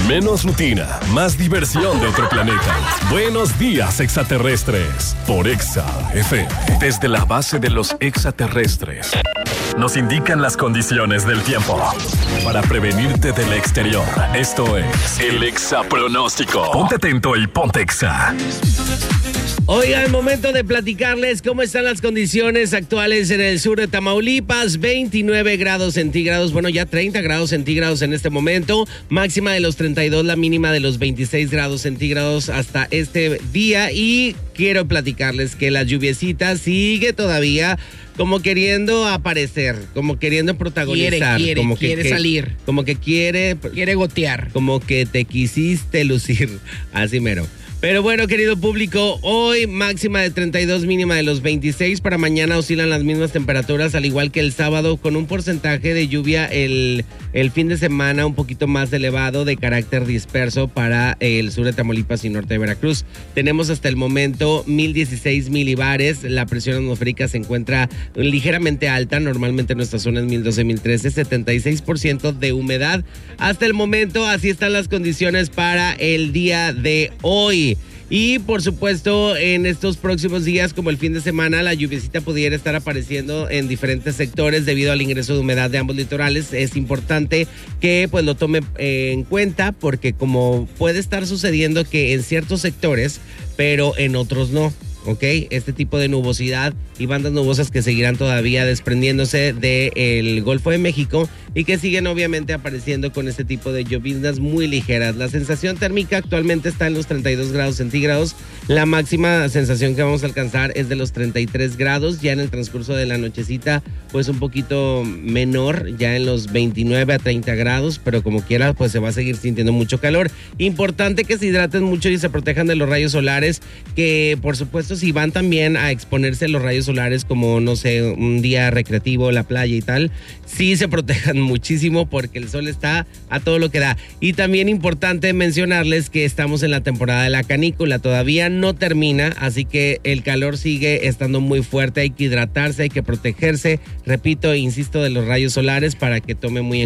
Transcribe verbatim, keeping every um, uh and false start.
Menos rutina, más diversión de otro planeta. Buenos días, extraterrestres. Por Exa F M. Desde la base de los extraterrestres nos indican las condiciones del tiempo para prevenirte del exterior. Esto es el Exa Pronóstico. Ponte atento y ponte Exa. Oigan, momento de platicarles cómo están las condiciones actuales en el sur de Tamaulipas. veintinueve grados centígrados, bueno, ya treinta grados centígrados en este momento. Máxima de los treinta y dos, la mínima de los veintiséis grados centígrados hasta este día. Y quiero platicarles que la lluviecita sigue todavía como queriendo aparecer, como queriendo protagonizar. Quiere, quiere, como que, quiere que, salir. Como que quiere... Quiere gotear. Como que te quisiste lucir, así mero. Pero bueno, querido público, hoy máxima de treinta y dos, mínima de los veintiséis. Para mañana oscilan las mismas temperaturas, al igual que el sábado, con un porcentaje de lluvia el, el fin de semana un poquito más elevado, de carácter disperso para el sur de Tamaulipas y norte de Veracruz. Tenemos hasta el momento mil dieciséis milibares. La presión atmosférica se encuentra ligeramente alta. Normalmente en nuestra zona es mil doce, mil trece. setenta y seis por ciento de humedad. Hasta el momento, así están las condiciones para el día de hoy. Y por supuesto, en estos próximos días, como el fin de semana, la lluviecita pudiera estar apareciendo en diferentes sectores debido al ingreso de humedad de ambos litorales. Es importante que pues lo tome eh, en cuenta, porque como puede estar sucediendo que en ciertos sectores, pero en otros no. ¿Ok? Este tipo de nubosidad y bandas nubosas que seguirán todavía desprendiéndose del Golfo de México y que siguen obviamente apareciendo con este tipo de lloviznas muy ligeras. La sensación térmica actualmente está en los treinta y dos grados centígrados. La máxima sensación que vamos a alcanzar es de los treinta y tres grados. Ya en el transcurso de la nochecita, pues un poquito menor, ya en los veintinueve a treinta grados, pero como quiera, pues se va a seguir sintiendo mucho calor. Importante que se hidraten mucho y se protejan de los rayos solares, que por supuesto si van también a exponerse a los rayos solares, como no sé, un día recreativo, la playa y tal, sí se protejan muchísimo porque el sol está a todo lo que da. Y también importante mencionarles que estamos en la temporada de la canícula, todavía no termina, así que el calor sigue estando muy fuerte, hay que hidratarse, hay que protegerse, repito e insisto, de los rayos solares para que tome muy en